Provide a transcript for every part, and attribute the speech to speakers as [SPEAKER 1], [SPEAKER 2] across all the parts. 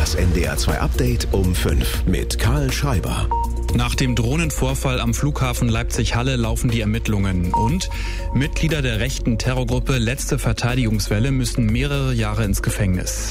[SPEAKER 1] Das NDR 2 Update um 5 mit Karl Schreiber.
[SPEAKER 2] Nach dem Drohnenvorfall am Flughafen Leipzig-Halle laufen die Ermittlungen. Und Mitglieder der rechten Terrorgruppe Letzte Verteidigungswelle müssen mehrere Jahre ins Gefängnis.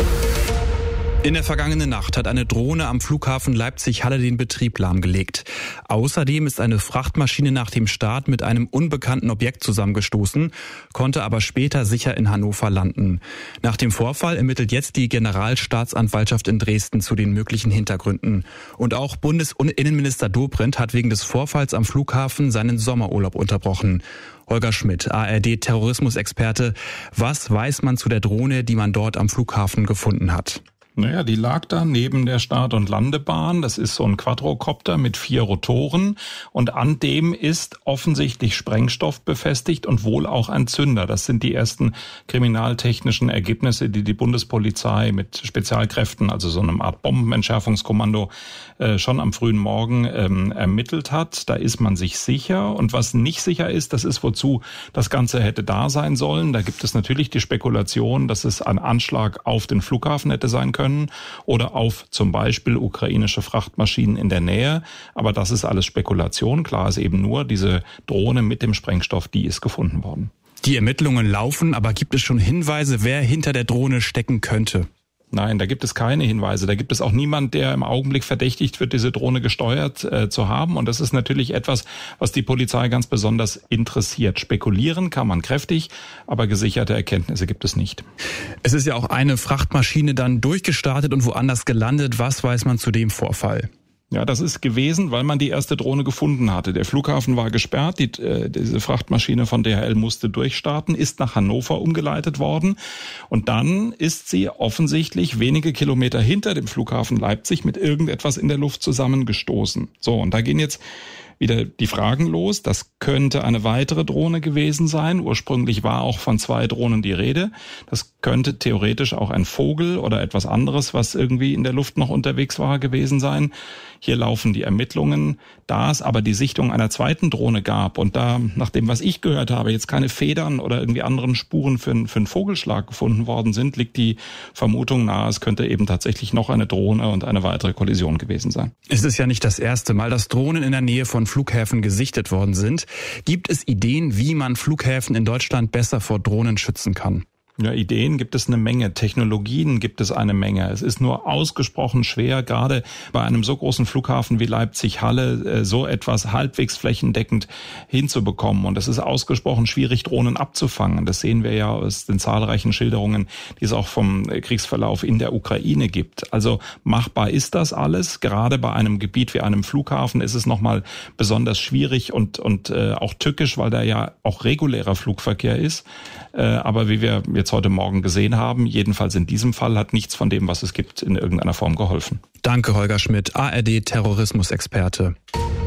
[SPEAKER 2] In der vergangenen Nacht hat eine Drohne am Flughafen Leipzig-Halle den Betrieb lahmgelegt. Außerdem ist eine Frachtmaschine nach dem Start mit einem unbekannten Objekt zusammengestoßen, konnte aber später sicher in Hannover landen. Nach dem Vorfall ermittelt jetzt die Generalstaatsanwaltschaft in Dresden zu den möglichen Hintergründen. Und auch Bundesinnenminister Dobrindt hat wegen des Vorfalls am Flughafen seinen Sommerurlaub unterbrochen. Holger Schmidt, ARD-Terrorismusexperte. Was weiß man zu der Drohne, die man dort am Flughafen gefunden hat?
[SPEAKER 3] Naja, die lag da neben der Start- und Landebahn. Das ist so ein Quadrocopter mit 4 Rotoren. Und an dem ist offensichtlich Sprengstoff befestigt und wohl auch ein Zünder. Das sind die ersten kriminaltechnischen Ergebnisse, die die Bundespolizei mit Spezialkräften, also so einer Art Bombenentschärfungskommando, schon am frühen Morgen ermittelt hat. Da ist man sich sicher. Und was nicht sicher ist, das ist, wozu das Ganze hätte da sein sollen. Da gibt es natürlich die Spekulation, dass es ein Anschlag auf den Flughafen hätte sein können oder auf zum Beispiel ukrainische Frachtmaschinen in der Nähe. Aber das ist alles Spekulation. Klar ist eben nur, diese Drohne mit dem Sprengstoff, die ist gefunden worden.
[SPEAKER 2] Die Ermittlungen laufen, aber gibt es schon Hinweise, wer hinter der Drohne stecken könnte?
[SPEAKER 3] Nein, da gibt es keine Hinweise. Da gibt es auch niemand, der im Augenblick verdächtigt wird, diese Drohne gesteuert zu haben. Und das ist natürlich etwas, was die Polizei ganz besonders interessiert. Spekulieren kann man kräftig, aber gesicherte Erkenntnisse gibt es nicht.
[SPEAKER 2] Es ist ja auch eine Frachtmaschine dann durchgestartet und woanders gelandet. Was weiß man zu dem Vorfall?
[SPEAKER 3] Ja, das ist gewesen, weil man die erste Drohne gefunden hatte. Der Flughafen war gesperrt, diese Frachtmaschine von DHL musste durchstarten, ist nach Hannover umgeleitet worden und dann ist sie offensichtlich wenige Kilometer hinter dem Flughafen Leipzig mit irgendetwas in der Luft zusammengestoßen. So, und da gehen jetzt wieder die Fragen los. Das könnte eine weitere Drohne gewesen sein. Ursprünglich war auch von 2 Drohnen die Rede. Das könnte theoretisch auch ein Vogel oder etwas anderes, was irgendwie in der Luft noch unterwegs war, gewesen sein. Hier laufen die Ermittlungen. Da es aber die Sichtung einer zweiten Drohne gab und da, nach dem, was ich gehört habe, jetzt keine Federn oder irgendwie anderen Spuren für einen Vogelschlag gefunden worden sind, liegt die Vermutung nahe, es könnte eben tatsächlich noch eine Drohne und eine weitere Kollision gewesen sein.
[SPEAKER 2] Es ist ja nicht das erste Mal, dass Drohnen in der Nähe von Flughäfen gesichtet worden sind. Gibt es Ideen, wie man Flughäfen in Deutschland besser vor Drohnen schützen kann?
[SPEAKER 3] Ja, Ideen gibt es eine Menge, Technologien gibt es eine Menge. Es ist nur ausgesprochen schwer, gerade bei einem so großen Flughafen wie Leipzig-Halle so etwas halbwegs flächendeckend hinzubekommen. Und es ist ausgesprochen schwierig, Drohnen abzufangen. Das sehen wir ja aus den zahlreichen Schilderungen, die es auch vom Kriegsverlauf in der Ukraine gibt. Also machbar ist das alles. Gerade bei einem Gebiet wie einem Flughafen ist es nochmal besonders schwierig und auch tückisch, weil da ja auch regulärer Flugverkehr ist. Aber wie wir jetzt heute Morgen gesehen haben, jedenfalls in diesem Fall hat nichts von dem, was es gibt, in irgendeiner Form geholfen.
[SPEAKER 2] Danke, Holger Schmidt, ARD-Terrorismusexperte.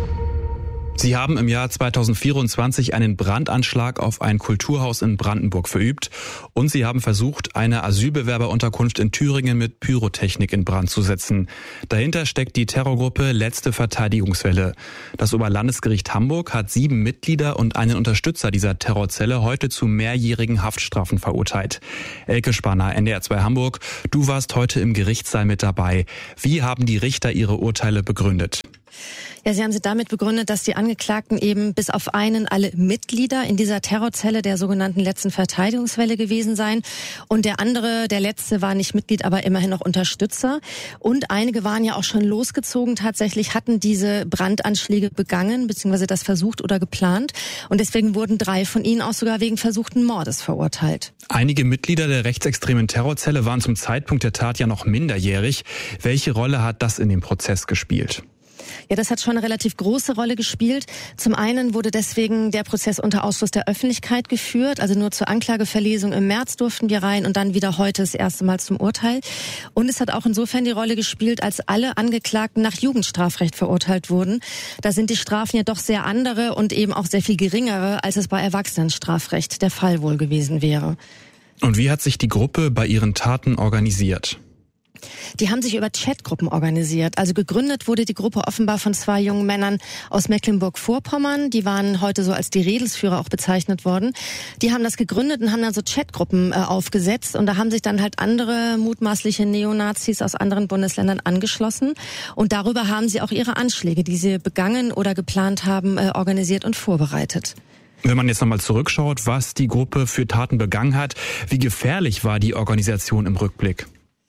[SPEAKER 2] Sie haben im Jahr 2024 einen Brandanschlag auf ein Kulturhaus in Brandenburg verübt und Sie haben versucht, eine Asylbewerberunterkunft in Thüringen mit Pyrotechnik in Brand zu setzen. Dahinter steckt die Terrorgruppe Letzte Verteidigungswelle. Das Oberlandesgericht Hamburg hat 7 Mitglieder und einen Unterstützer dieser Terrorzelle heute zu mehrjährigen Haftstrafen verurteilt. Elke Spanner, NDR 2 Hamburg, du warst heute im Gerichtssaal mit dabei. Wie haben die Richter ihre Urteile begründet?
[SPEAKER 4] Ja, sie haben sie damit begründet, dass die Angeklagten eben bis auf einen alle Mitglieder in dieser Terrorzelle der sogenannten Letzten Verteidigungswelle gewesen seien. Und der letzte war nicht Mitglied, aber immerhin noch Unterstützer. Und einige waren ja auch schon losgezogen, tatsächlich hatten diese Brandanschläge begangen, beziehungsweise das versucht oder geplant. Und deswegen wurden 3 von ihnen auch sogar wegen versuchten Mordes verurteilt.
[SPEAKER 2] Einige Mitglieder der rechtsextremen Terrorzelle waren zum Zeitpunkt der Tat ja noch minderjährig. Welche Rolle hat das in dem Prozess gespielt?
[SPEAKER 4] Ja, das hat schon eine relativ große Rolle gespielt. Zum einen wurde deswegen der Prozess unter Ausschluss der Öffentlichkeit geführt. Also nur zur Anklageverlesung im März durften wir rein und dann wieder heute das erste Mal zum Urteil. Und es hat auch insofern die Rolle gespielt, als alle Angeklagten nach Jugendstrafrecht verurteilt wurden. Da sind die Strafen ja doch sehr andere und eben auch sehr viel geringere, als es bei Erwachsenenstrafrecht der Fall wohl gewesen wäre.
[SPEAKER 2] Und wie hat sich die Gruppe bei ihren Taten organisiert?
[SPEAKER 4] Die haben sich über Chatgruppen organisiert. Also gegründet wurde die Gruppe offenbar von 2 jungen Männern aus Mecklenburg-Vorpommern. Die waren heute so als die Redelsführer auch bezeichnet worden. Die haben das gegründet und haben dann so Chatgruppen aufgesetzt. Und da haben sich dann halt andere mutmaßliche Neonazis aus anderen Bundesländern angeschlossen. Und darüber haben sie auch ihre Anschläge, die sie begangen oder geplant haben, organisiert und vorbereitet.
[SPEAKER 2] Wenn man jetzt nochmal zurückschaut, was die Gruppe für Taten begangen hat, wie gefährlich war die Organisation im Rückblick?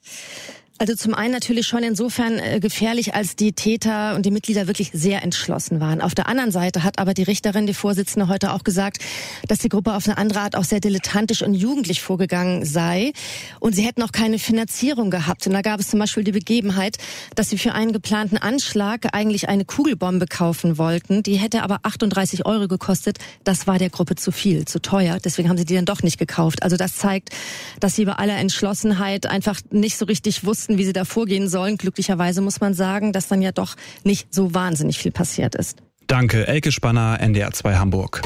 [SPEAKER 4] Also zum einen natürlich schon insofern gefährlich, als die Täter und die Mitglieder wirklich sehr entschlossen waren. Auf der anderen Seite hat aber die Richterin, die Vorsitzende, heute auch gesagt, dass die Gruppe auf eine andere Art auch sehr dilettantisch und jugendlich vorgegangen sei. Und sie hätten auch keine Finanzierung gehabt. Und da gab es zum Beispiel die Begebenheit, dass sie für einen geplanten Anschlag eigentlich eine Kugelbombe kaufen wollten. Die hätte aber 38 € gekostet. Das war der Gruppe zu viel, zu teuer. Deswegen haben sie die dann doch nicht gekauft. Also das zeigt, dass sie bei aller Entschlossenheit einfach nicht so richtig wussten, wie sie da vorgehen sollen. Glücklicherweise muss man sagen, dass dann ja doch nicht so wahnsinnig viel passiert ist.
[SPEAKER 2] Danke, Elke Spanner, NDR 2 Hamburg.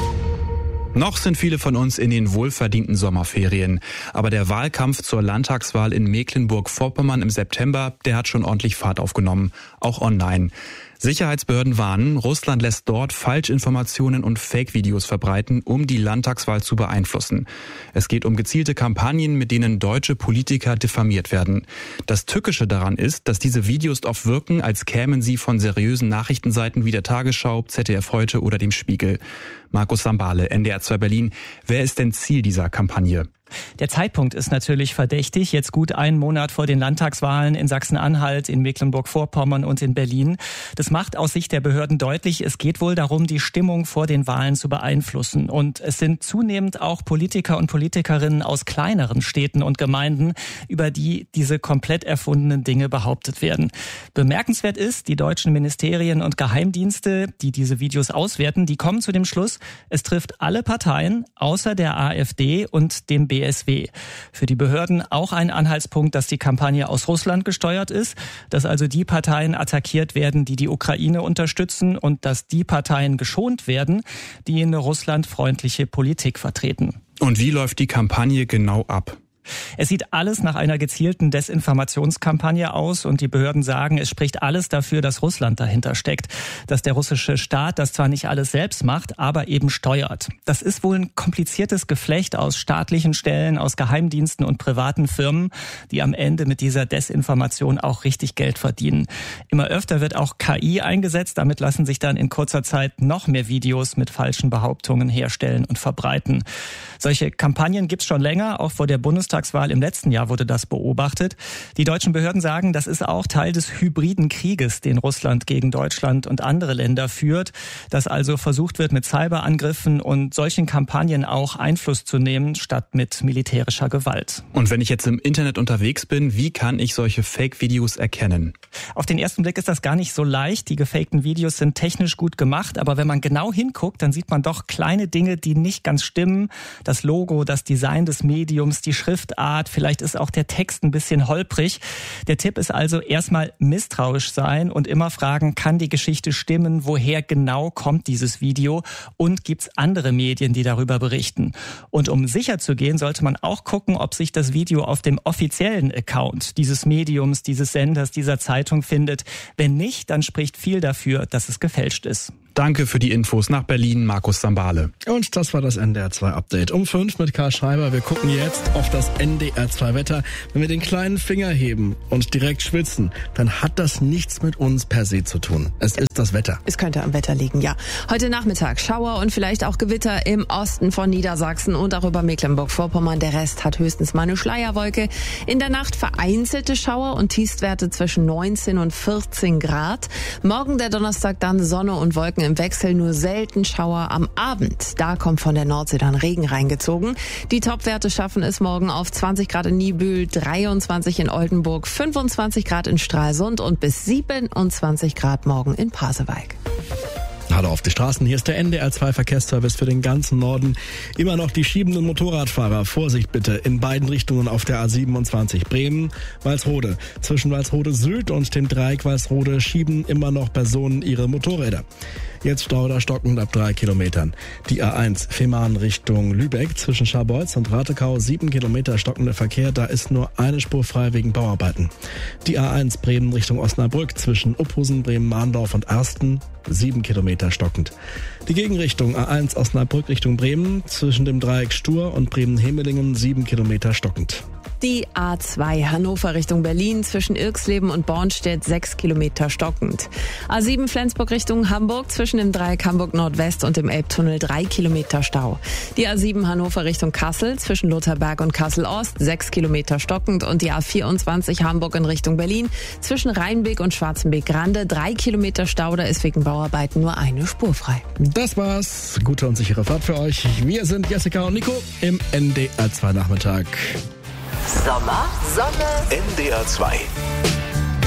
[SPEAKER 2] Noch sind viele von uns in den wohlverdienten Sommerferien. Aber der Wahlkampf zur Landtagswahl in Mecklenburg-Vorpommern im September, der hat schon ordentlich Fahrt aufgenommen, auch online. Sicherheitsbehörden warnen, Russland lässt dort Falschinformationen und Fake-Videos verbreiten, um die Landtagswahl zu beeinflussen. Es geht um gezielte Kampagnen, mit denen deutsche Politiker diffamiert werden. Das Tückische daran ist, dass diese Videos oft wirken, als kämen sie von seriösen Nachrichtenseiten wie der Tagesschau, ZDF Heute oder dem Spiegel. Markus Sambale, NDR 2 Berlin. Wer ist denn Ziel dieser Kampagne?
[SPEAKER 5] Der Zeitpunkt ist natürlich verdächtig. Jetzt gut einen Monat vor den Landtagswahlen in Sachsen-Anhalt, in Mecklenburg-Vorpommern und in Berlin. Das macht aus Sicht der Behörden deutlich, es geht wohl darum, die Stimmung vor den Wahlen zu beeinflussen. Und es sind zunehmend auch Politiker und Politikerinnen aus kleineren Städten und Gemeinden, über die diese komplett erfundenen Dinge behauptet werden. Bemerkenswert ist, die deutschen Ministerien und Geheimdienste, die diese Videos auswerten, die kommen zu dem Schluss, es trifft alle Parteien außer der AfD und dem BSW. Für die Behörden auch ein Anhaltspunkt, dass die Kampagne aus Russland gesteuert ist, dass also die Parteien attackiert werden, die die Ukraine unterstützen und dass die Parteien geschont werden, die eine russlandfreundliche Politik vertreten.
[SPEAKER 2] Und wie läuft die Kampagne genau ab?
[SPEAKER 5] Es sieht alles nach einer gezielten Desinformationskampagne aus und die Behörden sagen, es spricht alles dafür, dass Russland dahinter steckt. Dass der russische Staat das zwar nicht alles selbst macht, aber eben steuert. Das ist wohl ein kompliziertes Geflecht aus staatlichen Stellen, aus Geheimdiensten und privaten Firmen, die am Ende mit dieser Desinformation auch richtig Geld verdienen. Immer öfter wird auch KI eingesetzt. Damit lassen sich dann in kurzer Zeit noch mehr Videos mit falschen Behauptungen herstellen und verbreiten. Solche Kampagnen gibt's schon länger, auch vor der Bundestagswahl im letzten Jahr wurde das beobachtet. Die deutschen Behörden sagen, das ist auch Teil des hybriden Krieges, den Russland gegen Deutschland und andere Länder führt, dass also versucht wird, mit Cyberangriffen und solchen Kampagnen auch Einfluss zu nehmen, statt mit militärischer Gewalt.
[SPEAKER 2] Und wenn ich jetzt im Internet unterwegs bin, wie kann ich solche Fake-Videos erkennen?
[SPEAKER 5] Auf den ersten Blick ist das gar nicht so leicht. Die gefakten Videos sind technisch gut gemacht, aber wenn man genau hinguckt, dann sieht man doch kleine Dinge, die nicht ganz stimmen. Das Logo, das Design des Mediums, die Schriftart, vielleicht ist auch der Text ein bisschen holprig. Der Tipp ist also erstmal misstrauisch sein und immer fragen, kann die Geschichte stimmen, woher genau kommt dieses Video und gibt's andere Medien, die darüber berichten. Und um sicher zu gehen, sollte man auch gucken, ob sich das Video auf dem offiziellen Account dieses Mediums, dieses Senders, dieser Zeitung findet. Wenn nicht, dann spricht viel dafür, dass es gefälscht ist.
[SPEAKER 2] Danke für die Infos nach Berlin, Markus Sambale.
[SPEAKER 6] Und das war das NDR 2 Update um 5 mit Karl Schreiber. Wir gucken jetzt auf das NDR 2 Wetter. Wenn wir den kleinen Finger heben und direkt schwitzen, dann hat das nichts mit uns per se zu tun. Es ist das Wetter.
[SPEAKER 7] Es könnte am Wetter liegen, ja. Heute Nachmittag Schauer und vielleicht auch Gewitter im Osten von Niedersachsen und auch über Mecklenburg-Vorpommern. Der Rest hat höchstens mal eine Schleierwolke. In der Nacht vereinzelte Schauer und Tiefstwerte zwischen 19 und 14 Grad. Morgen der Donnerstag dann Sonne und Wolken im Wechsel, nur selten Schauer am Abend. Da kommt von der Nordsee dann Regen reingezogen. Die Topwerte schaffen es morgen auf 20 Grad in Niebüll, 23 in Oldenburg, 25 Grad in Stralsund und bis 27 Grad morgen in Pasewalk.
[SPEAKER 6] Hallo auf die Straßen, hier ist der NDR 2 Verkehrsservice für den ganzen Norden. Immer noch die schiebenden Motorradfahrer. Vorsicht bitte in beiden Richtungen auf der A27. Bremen, Walsrode. Zwischen Walsrode Süd und dem Dreieck Walsrode schieben immer noch Personen ihre Motorräder. Jetzt Stau oder stockend ab 3 Kilometern. Die A1 Fehmarn Richtung Lübeck zwischen Scharbeutz und Ratekau 7 Kilometer stockender Verkehr. Da ist nur eine Spur frei wegen Bauarbeiten. Die A1 Bremen Richtung Osnabrück zwischen Uphusen, Bremen-Mahndorf und Arsten 7 Kilometer stockend. Die Gegenrichtung A1 Osnabrück Richtung Bremen zwischen dem Dreieck Stur und Bremen-Hemelingen 7 Kilometer stockend.
[SPEAKER 7] Die A2 Hannover Richtung Berlin zwischen Irxleben und Bornstedt 6 Kilometer stockend. A7 Flensburg Richtung Hamburg zwischen dem Dreieck Hamburg Nordwest und dem Elbtunnel 3 Kilometer Stau. Die A7 Hannover Richtung Kassel zwischen Lutherberg und Kassel Ost 6 Kilometer stockend und die A24 Hamburg in Richtung Berlin zwischen Rheinbeek und Schwarzenbeek-Grande 3 Kilometer Stau. Da ist wegen Bauarbeiten nur eine Spur frei.
[SPEAKER 6] Das war's. Gute und sichere Fahrt für euch. Wir sind Jessica und Nico im NDR 2 Nachmittag.
[SPEAKER 1] Sommer, Sonne, NDR 2.